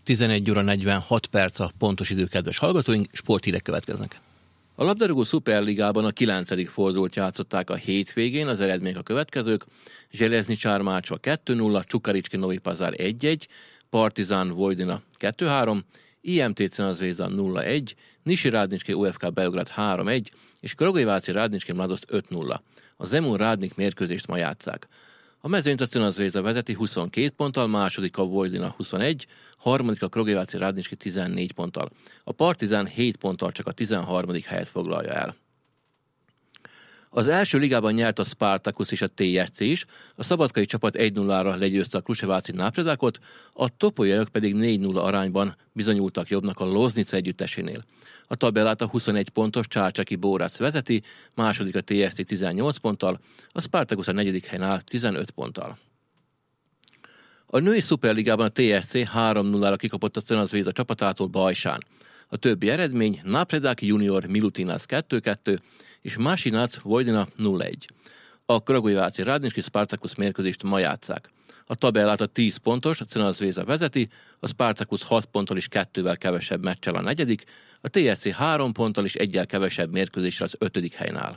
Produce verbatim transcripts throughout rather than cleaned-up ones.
tizenegy óra negyvenhat perc a pontos idő, kedves hallgatóink, sporthírek következnek. A labdarúgó szuperligában a kilencedik fordulót játszották a hétvégén, az eredmények a következők: Železný Čarmácsa kettő nulla, Čukarički Novi Pazar egy egy, Partizan Vojvodina kettő három, i em té Crvena Zvezda nulla egy, Niši Radnički u ef ká Belgrád három egy, és Kragujevac Radnički Mladost öt nulla. A Zemun Rádnik mérkőzést ma játsszák. A mezőnyt a Crvena Zvezda vezeti huszonkét ponttal, második a Vojvodina huszonegy, harmadik a Kragujevac Radnički tizennégy ponttal. A Partizan hét ponttal csak a tizenharmadik helyet foglalja el. Az első ligában nyert a Spartacus és a té es cé is, a szabadkai csapat egy nullára legyőzte a Kruševáci Napredakot, a topolyaiak pedig négy nulla arányban bizonyultak jobbnak a Loznica együttesénél. A tabellát a huszonegy pontos Csárcsaki Borac vezeti, második a té es cé tizennyolc ponttal, a Spartacus a negyedik helyen áll tizenöt ponttal. A női szuperligában a té es cé három nullára kikapott a Crvena Zvezda csapatától Bajsán. A többi eredmény: Napredák Junior Milutinaz kettő kettő és Masinac Vojvodina nulla egy. A Kragujevaci Radnički Spartacus mérkőzést ma játsszák. A tabellát a tíz pontos, a Crvena Zvezda vezeti, a Spartacus hat ponttal és kettővel kevesebb meccsel a negyedik, a té es cé három ponttal és egyel kevesebb mérkőzésre az ötödik helyen áll.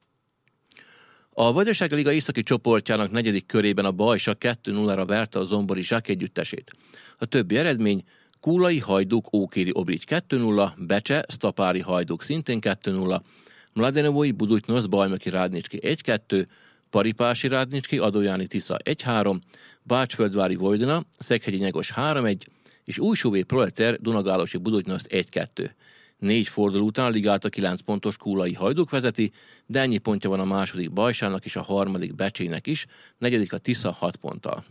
A Vajdasági Liga északi csoportjának negyedik körében a Bajsa kettő nullára verte a Zombori Zsák együttesét. A többi eredmény: Kúlai Hajduk Ókéri Obrigy kettő nulla, Becse Sztapári Hajduk szintén kettő nulla, Mladenovói Budućnost Bajnoki Radnički egy kettő, Paripási Radnički Adójáni Tisza egy három, Bácsföldvári Vojvodina Szekhegyi Nyegos három egy, és Újsúvé Proleter Dunagálosi Budućnost egy kettő. Négy forduló után a ligát a kilenc pontos Kúlai Hajduk vezeti, de ennyi pontja van a második Bajsának és a harmadik Becsének is, negyedik a Tisza hat ponttal.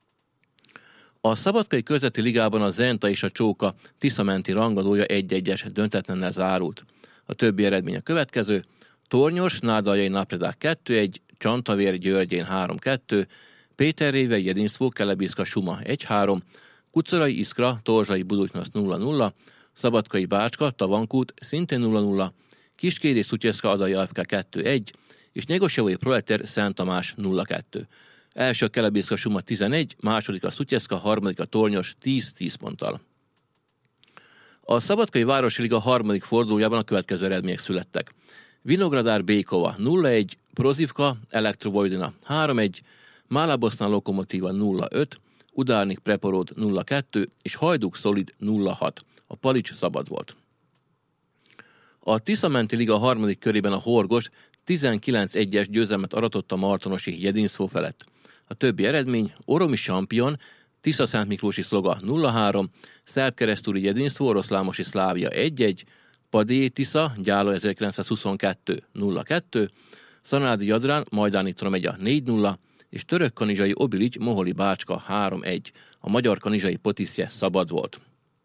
A szabadkai közveti ligában a Zenta és a Csóka Tiszamenti rangadója egy egyes döntetlennel zárult. A többi eredmény a következő: Tornyos Nádaljai Napredák kettő egy, Csantavér Györgyén három kettő, Péterréve Jedinszvó Kelebiszka Suma egy három, Kucorai Iskra Torzsai Budućnost nulla nulla, Szabadkai Bácska Tavankút szintén nulla nulla, Kiskéri Szutyeszka Adai á ef ká kettő egy, és Nyegosjavói Proleter Szent Tamás nulla kettő. Első a Kelebiszka Suma tizenegy, második a Szutyeszka, harmadik a Tornyos tíz tíz ponttal. A Szabadkai Városi Liga harmadik fordulójában a következő eredmények születtek. Vinogradár Békova nulla egy, Prozivka Elektro Vojvodina három egy, Málabosztán Lokomotíva nulla öt, Udárnik Preporod nulla kettő és Hajduk Szolid nulla hat. A Palics szabad volt. A Tiszamenti Liga harmadik körében a Horgos tizenkilenc egyes győzelmet aratott a martonosi Jedinszvó felett. A többi eredmény: Oromi Champion Tisza-Szentmiklósi Szloga nulla három, Szerb-Keresztúri Jedinszvó Oroszlámosi Szlávia egy egy, Padé Tisza Gyála ezerkilencszázhuszonkettő nulla kettő, Szanádi Jadrán Majdáni Tromegya négy nulla, és Török-Kanizsai Obiligy Moholi Bácska három egy. A magyar kanizsai Potiszje szabad volt.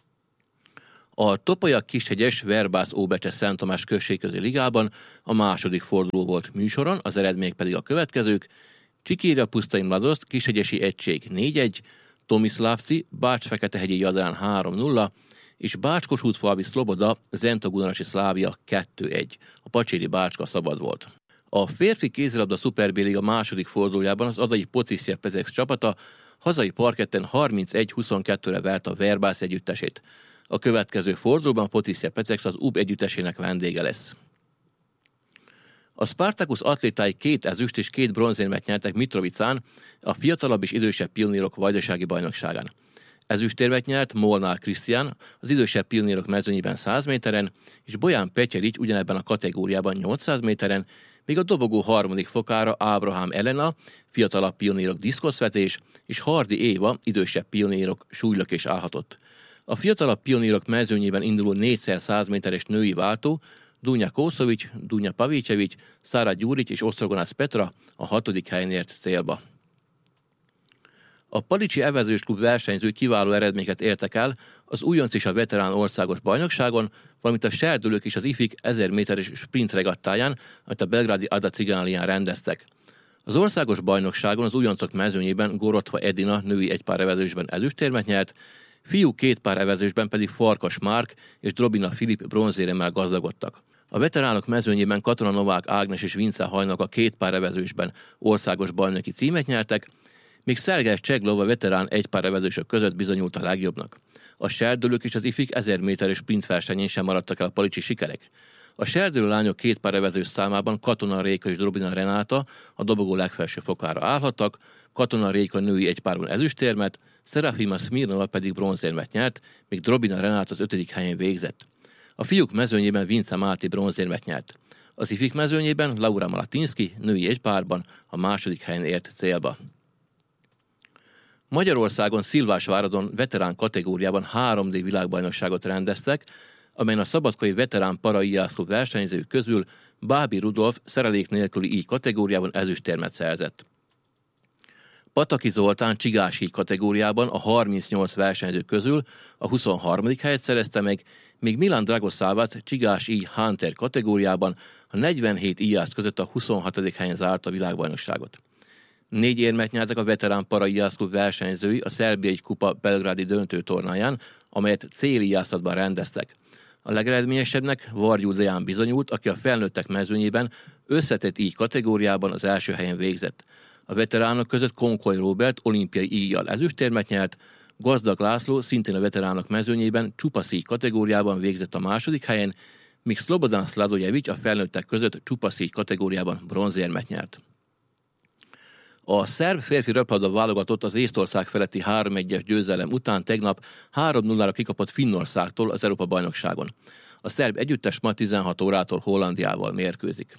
A Topolyak Kishegyes Verbász Óbecse Szent Tamás községközi ligában a második forduló volt műsoron, az eredmények pedig a következők: Csikírja Pusztai Mladost Kishegyesi Egység négy egy, Tomiszlávci Bács-Feketehegyi Jadrán három nulla, és Bács-Kossuth-Falvi Szloboda Zenta-Gunarasi Szlávia kettő egy. A Pacséri Bácska szabad volt. A férfi kézilabda Szuper B-liga második fordulójában az adai Potiszje Pezex csapata hazai parketten harmincegy huszonkettőre vert a Verbász együttesét. A következő fordulóban a Potiszje Pezex az u bé együttesének vendége lesz. A Spartacus atlétái két ezüst és két bronzérmet nyertek Mitrovicán, a fiatalabb és idősebb pionírok vajdasági bajnokságán. Ezüstérmet nyert Molnár Krisztián az idősebb pionírok mezőnyében száz méteren, és Bolyán Petyerics ugyanebben a kategóriában nyolcszáz méteren, míg a dobogó harmadik fokára Ábrahám Elena, fiatalabb pionírok diszkoszvetés, és Hardi Éva, idősebb pionírok súlylökés állhatott. A fiatalabb pionírok mezőnyében induló négyszer száz méteres női váltó Dunja Kószovics, Dunja Pavicevics, Szára Gyurics és Osztrogonász Petra a hatodik helyen ért célba. A Palicsi Evezős Klub versenyzői kiváló eredményeket értek el az újonc és a veterán országos bajnokságon, valamint a serdülők és az ifik ezer méteres sprint regattáján, amit a belgrádi Ada Cigánlián rendeztek. Az országos bajnokságon az újoncok mezőnyében Gorotva Edina női egypár evezősben ezüstérmet nyert, fiú két pár evezősben pedig Farkas Márk és Drobina Filip bronzéremmel gazdagodtak. A veteránok mezőnyében Katona Novák Ágnes és Vince Hajnok a két pár evezősben országos bajnoki címet nyertek, míg Szergej Cseglov a veterán egypár evezősök között bizonyult a legjobbnak. A serdülők és az ifik ezer méteres sprint versenyén sem maradtak el a palicsi sikerek. A serdülő lányok két pár evezős számában Katona Réka és Drobina Renáta a dobogó legfelső fokára állhattak, Katona Réka női egypárban ezüstérmet, Serafima Smirnova pedig bronzérmet nyert, míg Drobina Renáta az ötödik helyen végzett. A fiúk mezőnyében Vince Máté bronzérmet nyert. Az ifik mezőnyében Laura Malatinski női egypárban a második helyen ért célba. Magyarországon Szilvásváradon veterán kategóriában három dé világbajnokságot rendeztek, amelyen a szabadkai veterán paraijászló versenyzők közül Bábi Rudolf szerelék nélküli íj kategóriában ezüstérmet szerzett. Pataki Zoltán csigás íj kategóriában a harmincnyolc versenyző közül a huszonharmadik helyet szerezte meg, míg Milan Dragoszávat csigás íj Hunter kategóriában a negyvenhét íjász között a huszonhatodik helyen zárta a világbajnokságot. Négy érmet nyertek a veterán paraijászló versenyzői a Szerbiai Kupa belgrádi döntőtornáján, amelyet célijászatban rendeztek. A legeredményesebbnek Vargyú Deán bizonyult, aki a felnőttek mezőnyében összetett íj kategóriában az első helyen végzett. A veteránok között Konkoly Róbert olimpiai íjjal ezüstérmet nyert, Gazdag László szintén a veteránok mezőnyében csupaszíj kategóriában végzett a második helyen, míg Szlobodan Szladojevics a felnőttek között csupaszíj kategóriában bronzérmet nyert. A szerb férfi röplabda válogatott az Észtország feletti három egyes győzelem után tegnap három nullára kikapott Finnországtól az Európa-bajnokságon. A szerb együttes ma tizenhat órától Hollandiával mérkőzik.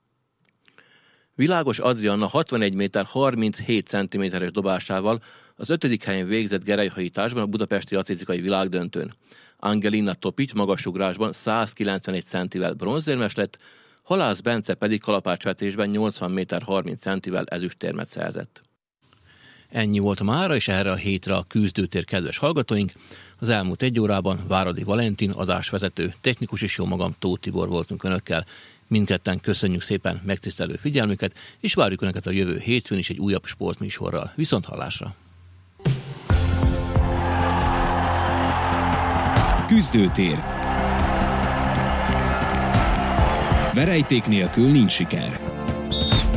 Világos Adrianna hatvanegy méter harminchét centiméteres dobásával az ötödik helyen végzett gerelyhajításban a budapesti atlétikai világdöntőn. Angelina Topic magasugrásban százkilencvenegy centivel bronzérmes lett, Halász Bence pedig kalapácsvetésben nyolcvan méter harminc centivel ezüstérmet szerzett. Ennyi volt mára, és erre a hétre a Küzdőtér kedves hallgatóink. Az elmúlt egy órában Váradi Valentin, adásvezető, technikus és jó magam, Tóth Tibor voltunk önökkel. Mindketten köszönjük szépen megtisztelő figyelmüket, és várjuk önöket a jövő hétfőn is egy újabb sportműsorral. Viszont hallásra! Küzdőtér. Verejték nélkül nincs siker.